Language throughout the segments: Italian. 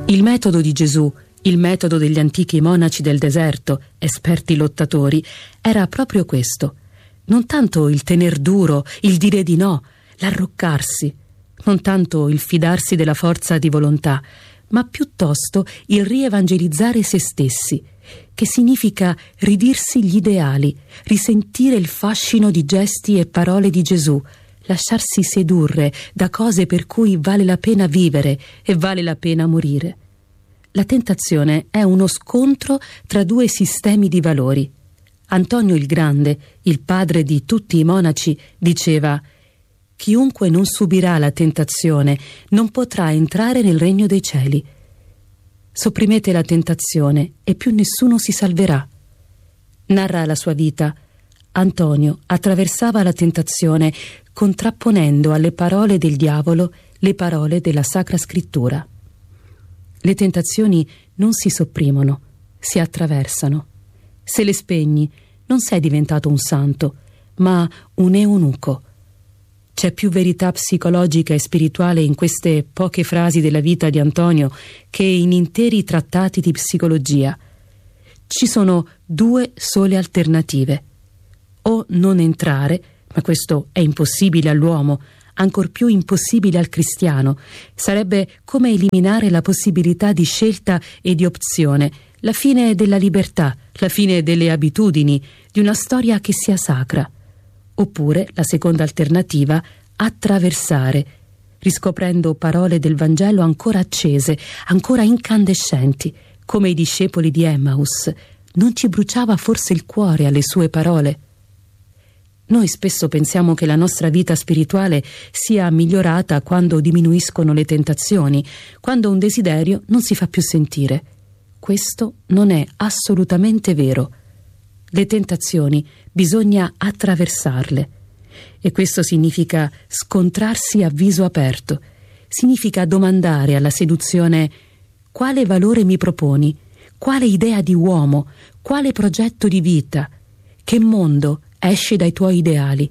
Il metodo di Gesù, il metodo degli antichi monaci del deserto, esperti lottatori, era proprio questo. Non tanto il tener duro, il dire di no, l'arroccarsi, non tanto il fidarsi della forza di volontà, ma piuttosto il rievangelizzare se stessi, che significa ridirsi gli ideali, risentire il fascino di gesti e parole di Gesù, lasciarsi sedurre da cose per cui vale la pena vivere e vale la pena morire. La tentazione è uno scontro tra due sistemi di valori. Antonio il Grande, il padre di tutti i monaci, diceva: «Chiunque non subirà la tentazione non potrà entrare nel regno dei cieli». Sopprimete la tentazione e più nessuno si salverà. Narra la sua vita. Antonio attraversava la tentazione contrapponendo alle parole del diavolo le parole della Sacra Scrittura. Le tentazioni non si sopprimono, si attraversano. Se le spegni, non sei diventato un santo, ma un eunuco. C'è più verità psicologica e spirituale in queste poche frasi della vita di Antonio che in interi trattati di psicologia. Ci sono due sole alternative: o non entrare, ma questo è impossibile all'uomo, ancor più impossibile al cristiano. Sarebbe come eliminare la possibilità di scelta e di opzione, la fine della libertà, la fine delle abitudini, di una storia che sia sacra. Oppure, la seconda alternativa, attraversare, riscoprendo parole del Vangelo ancora accese, ancora incandescenti, come i discepoli di Emmaus. Non ci bruciava forse il cuore alle sue parole? Noi spesso pensiamo che la nostra vita spirituale sia migliorata quando diminuiscono le tentazioni, quando un desiderio non si fa più sentire. Questo non è assolutamente vero. Le tentazioni bisogna attraversarle, e questo significa scontrarsi a viso aperto, significa domandare alla seduzione: quale valore mi proponi? Quale idea di uomo? Quale progetto di vita? Che mondo esce dai tuoi ideali?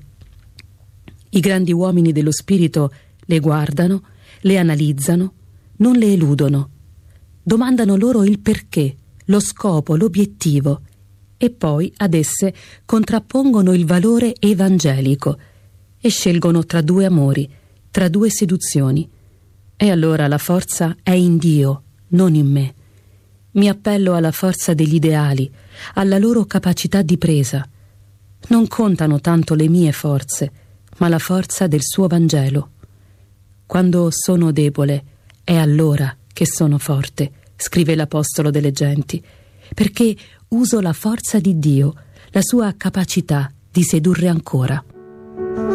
I grandi uomini dello spirito le guardano, le analizzano, non le eludono. Domandano loro il perché, lo scopo, l'obiettivo, e poi ad esse contrappongono il valore evangelico e scelgono tra due amori, tra due seduzioni. E allora la forza è in Dio, non in me. Mi appello alla forza degli ideali, alla loro capacità di presa. Non contano tanto le mie forze, ma la forza del suo Vangelo. Quando sono debole, è allora che sono forte, scrive l'Apostolo delle Genti, perché uso la forza di Dio, la sua capacità di sedurre ancora.